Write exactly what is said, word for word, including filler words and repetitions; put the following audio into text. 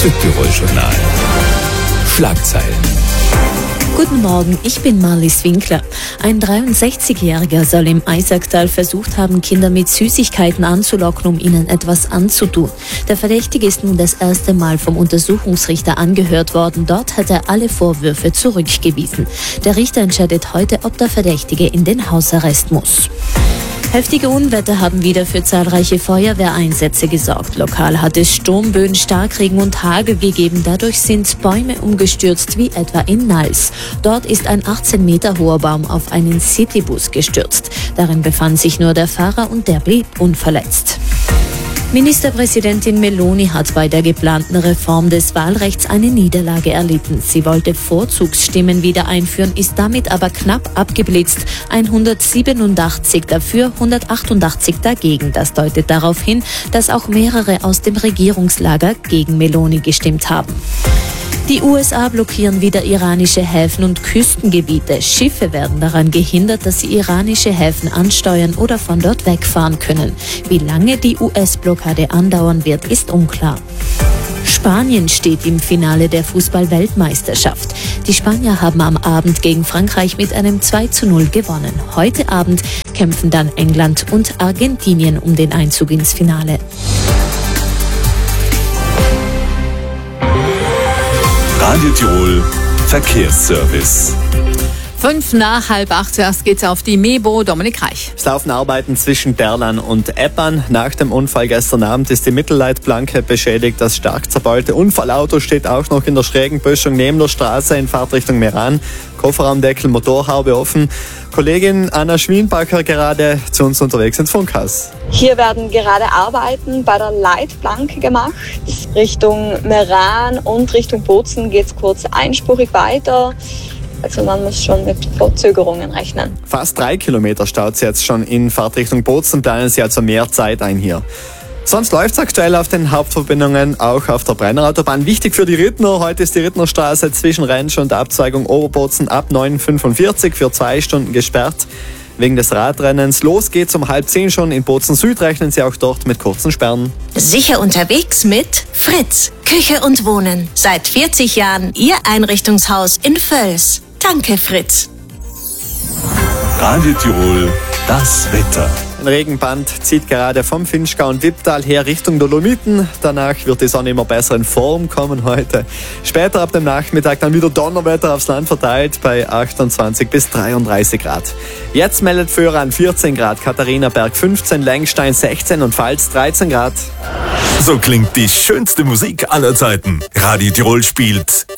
Südtirol-Journal. Schlagzeilen. Guten Morgen, ich bin Marlies Winkler. Ein dreiundsechzigjähriger soll im Eisacktal versucht haben, Kinder mit Süßigkeiten anzulocken, um ihnen etwas anzutun. Der Verdächtige ist nun das erste Mal vom Untersuchungsrichter angehört worden. Dort hat er alle Vorwürfe zurückgewiesen. Der Richter entscheidet heute, ob der Verdächtige in den Hausarrest muss. Heftige Unwetter haben wieder für zahlreiche Feuerwehreinsätze gesorgt. Lokal hat es Sturmböen, Starkregen und Hagel gegeben. Dadurch sind Bäume umgestürzt, wie etwa in Nals. Dort ist ein achtzehn Meter hoher Baum auf einen Citybus gestürzt. Darin befand sich nur der Fahrer und der blieb unverletzt. Ministerpräsidentin Meloni hat bei der geplanten Reform des Wahlrechts eine Niederlage erlitten. Sie wollte Vorzugsstimmen wieder einführen, ist damit aber knapp abgeblitzt. hundertsiebenundachtzig dafür, hundertachtundachtzig dagegen. Das deutet darauf hin, dass auch mehrere aus dem Regierungslager gegen Meloni gestimmt haben. Die U S A blockieren wieder iranische Häfen und Küstengebiete. Schiffe werden daran gehindert, dass sie iranische Häfen ansteuern oder von dort wegfahren können. Wie lange die U S-Blockade andauern wird, ist unklar. Spanien steht im Finale der Fußball-Weltmeisterschaft. Die Spanier haben am Abend gegen Frankreich mit einem zwei zu null gewonnen. Heute Abend kämpfen dann England und Argentinien um den Einzug ins Finale. Radio Tirol Verkehrsservice. Fünf nach halb acht, zuerst geht's auf die Mebo, Dominik Reich. Es laufen Arbeiten zwischen Berlan und Eppan. Nach dem Unfall gestern Abend ist die Mittelleitplanke beschädigt. Das stark zerbeute Unfallauto steht auch noch in der schrägen Böschung neben der Straße in Fahrtrichtung Meran. Kofferraumdeckel, Motorhaube offen. Kollegin Anna Schwienbacher gerade zu uns unterwegs ins Funkhaus. Hier werden gerade Arbeiten bei der Leitplanke gemacht. Richtung Meran und Richtung Bozen geht es kurz einspurig weiter. Also man muss schon mit Verzögerungen rechnen. Fast drei Kilometer staut sie jetzt schon in Fahrtrichtung Bozen, planen sie also mehr Zeit ein hier. Sonst läuft es aktuell auf den Hauptverbindungen, auch auf der Brennerautobahn. Wichtig für die Rittner, heute ist die Rittnerstraße zwischen Rentsch und der Abzweigung Oberbozen ab neun Uhr fünfundvierzig für zwei Stunden gesperrt. Wegen des Radrennens. Los geht's um halb zehn schon in Bozen Süd, rechnen sie auch dort mit kurzen Sperren. Sicher unterwegs mit Fritz. Küche und Wohnen. Seit vierzig Jahren Ihr Einrichtungshaus in Völs. Danke, Fritz. Radio Tirol, das Wetter. Ein Regenband zieht gerade vom Finchgau und Wipptal her Richtung Dolomiten. Danach wird die Sonne immer besser in Form kommen heute. Später ab dem Nachmittag dann wieder Donnerwetter aufs Land verteilt bei achtundzwanzig bis dreiunddreißig Grad. Jetzt meldet Föhran vierzehn Grad, Katharinaberg fünfzehn, Lengstein sechzehn und Pfalz dreizehn Grad. So klingt die schönste Musik aller Zeiten. Radio Tirol spielt